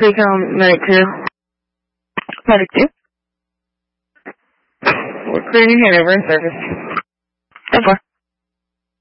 Recon Medic 2. Medic 2. We're clearing your head over in service. 10-4.